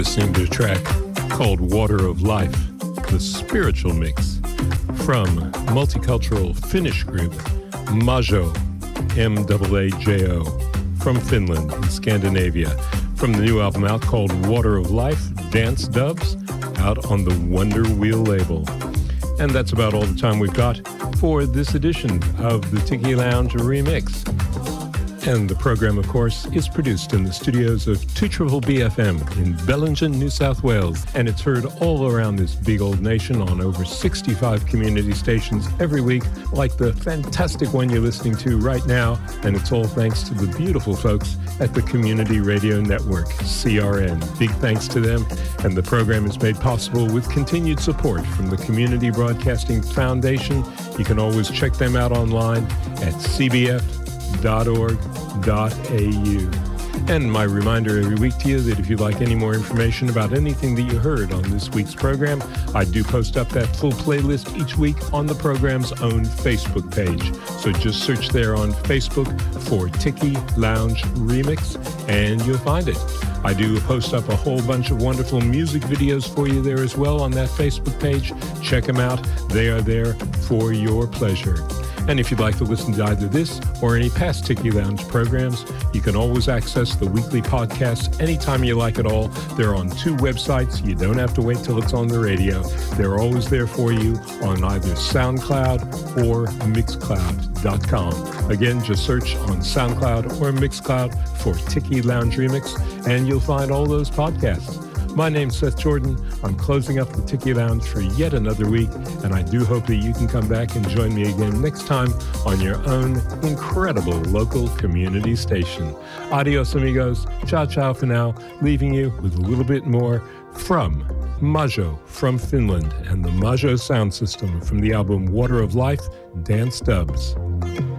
Listening to a track called Water of Life, the spiritual mix from multicultural Finnish group Majo, M-A-A-J-O, from Finland in Scandinavia, from the new album out called Water of Life, Dance Dubs, out on the Wonder Wheel label. And that's about all the time we've got for this edition of the Tiki Lounge Remix. And the program, of course, is produced in the studios of 2BBB FM in Bellingen, New South Wales. And it's heard all around this big old nation on over 65 community stations every week, like the fantastic one you're listening to right now. And it's all thanks to the beautiful folks at the Community Radio Network, CRN. Big thanks to them. And the program is made possible with continued support from the Community Broadcasting Foundation. You can always check them out online at cbf.org.au. And my reminder every week to you that if you'd like any more information about anything that you heard on this week's program, I do post up that full playlist each week on the program's own Facebook page. So just search there on Facebook for Tiki Lounge Remix and you'll find it. I do post up a whole bunch of wonderful music videos for you there as well on that Facebook page. Check them out. They are there for your pleasure. And if you'd like to listen to either this or any past Tiki Lounge programs, you can always access the weekly podcasts anytime you like at all. They're on 2 websites. You don't have to wait till it's on the radio. They're always there for you on either SoundCloud or Mixcloud.com. Again, just search on SoundCloud or Mixcloud for Tiki Lounge Remix, and you'll find all those podcasts. My name's Seth Jordan. I'm closing up the Tiki Lounge for yet another week, and I do hope that you can come back and join me again next time on your own incredible local community station. Adios, amigos. Ciao, ciao for now, leaving you with a little bit more from Majo from Finland and the Majo sound system from the album Water of Life, Dance Dubs.